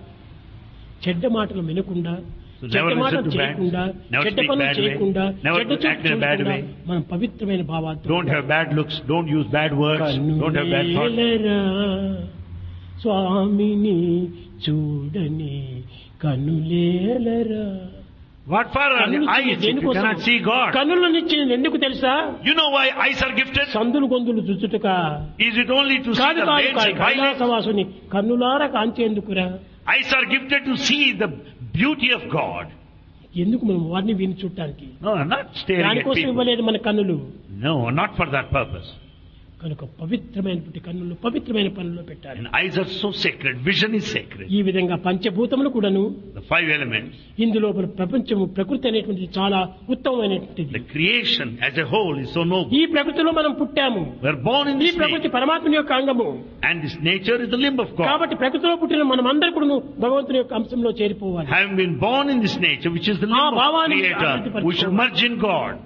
చెడ్డ మాటలు వినకుండా, So చెడ్డ never మాటలు listen to bad, చేయకుండా, never చెడ్డ speak పనులు bad way, చేయకుండా, never చెడ్డ act in a bad చూడకుండా way. మనం పవిత్రమైన భావాలతో Don't have bad looks, don't use bad words, don't have bad thoughts. కన్నులేలరా స్వామిని చూడని కన్నులేలరా. What for are the eyes if you cannot see God? కన్నులనిచ్చి ఎందుకు తెలుసా? You know why eyes are gifted? సందులు గొంతులు చుచ్చుటక Is it only to see కాదు the కాదు veins కాదు, and violence? కైలాసవాసుని కన్నులారా కాంచేందుకురా. Eyes are gifted to see the beauty of God. ఎందుకు మనం వారిని విని చూడటానికి? No, not staring at దానికోసం people. ఇవ్వలేదు మన కన్నులు. No, not for that purpose. కనుక పవిత్రమైనటువంటి కన్నులు పవిత్రమైన పనుల్లో పెట్టాలి. And eyes are so sacred, vision is sacred. ఈ విధంగా పంచభూతములు కూడాను The five elements, ఇందులో ప్రపంచము ప్రకృతి అనేటువంటిది చాలా ఉత్తమమైనటువంటిది. the creation as a whole is so noble. ఈ ప్రకృతిలో మనం పుట్టాము. We are born in ఈ this ప్రకృతి nature, పరమాత్మని యొక్క అంగము. and this nature is the limb of God. కాబట్టి ప్రకృతిలో పుట్టిన మనం అందరూ కూడా భగవంతుని యొక్క అంశంలో చేరిపోవాలి. Having been born in this nature, which is the ఆ limb of భావాన్ని Creator, అభివృద్ధిపరచుకోవాలి. we should merge in God.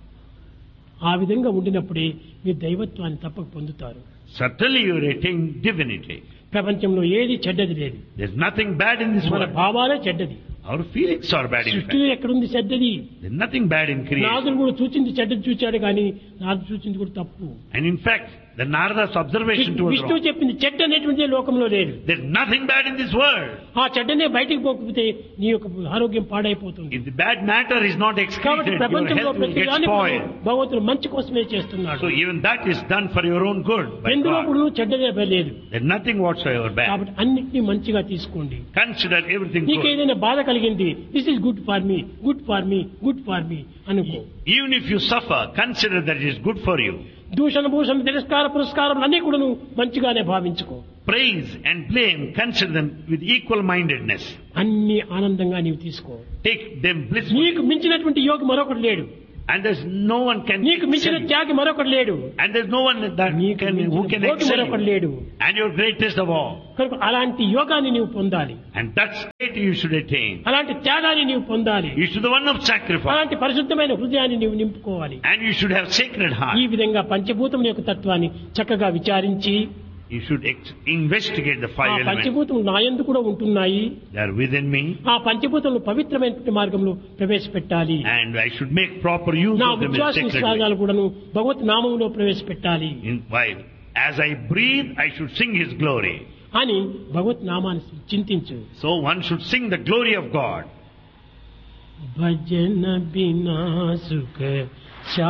ఆ విధంగా ఉండినప్పుడే మీరు దైవత్వాన్ని తప్పక పొందుతారు. Certainly you attain divinity. ప్రపంచంలో ఏది చెడ్డది లేదు. There's nothing bad in this మన world. భావాలే చెడ్డది. Our feelings are bad in fact. సృష్టిలో ఎక్కడుంది చెడ్డది? There's nothing bad in creation. నాదుడు కూడా చూచింది చెడ్డది చూచాడు కానీ నాదు చూచింది కూడా తప్పు. And in fact, the Narada's observation to us విష్ణువు wrong. చెప్పింది చెడ్డ అనేటువంటిది లోకంలో లేదు. There's nothing bad in this world. ఆ చెడ్డనే బయటికి పోకపోతే నీ యొక్క ఆరోగ్యం పాడైపోతుంది. If the bad matter is not కాబట్టి excreted, your ప్రపంచంలో health will ప్రతి get దాన్ని spoiled. భగవంతుడు మంచి కోసమే చేస్తున్నాడు. So even that is done for your own good by ఎందులో God. కూడా చెడ్డదే లేదు. There's nothing whatsoever bad. కాబట్టి అన్నిటినీ మంచిగా తీసుకోండి. Consider everything నీకు good. ఏదైనా బాధ కలిగింది, this is good for me, good for me, good for me అనుకో. Even if you suffer, consider that it is good for you. దూషణ భూషణ తిరస్కార పురస్కారం అన్ని కూడా మంచిగానే భావించుకో. Praise and blame, consider them with equal mindedness. అన్ని ఆనందంగా నీవు తీసుకో. Take them blissfully. నీకు మించినటువంటి యోగి మరొకటి లేడు. And there's no one can నీకు మించిన excel you. త్యాగి మరొకడు లేడు. And there's no one that నీకు can who మించిన can భోగి excel మరొకడు you. లేడు. And you're greatest of all. కనుక అలాంటి యోగాన్ని నీవు పొందాలి. And that state you should attain. అలాంటి త్యాగాన్ని నీవు పొందాలి. You should be the one of sacrifice. అలాంటి పరిశుద్ధమైన హృదయాన్ని నీవు నింపుకోవాలి. And you should have sacred heart. ఈ విధంగా పంచభూతముల యొక్క తత్వాన్ని చక్కగా విచారించి You should investigate the ఆ 5 elements. పంచభూతములు నా యందు కూడా ఉంటున్నాయి. They are within me. ఆ పంచభూతములు పవిత్రమైనటువంటి మార్గంలో ప్రవేశపెట్టాలి. And I should make proper use నా of them in ఉచ్ఛ్వాస sacred way. నిశ్వాసాలు కూడాను భగవత్ నామములో ప్రవేశపెట్టాలి While as I breathe, I should sing His glory. అని భగవత్ నామాన్ని చింతించు. So one should sing the glory of God. భజన బినా సుఖ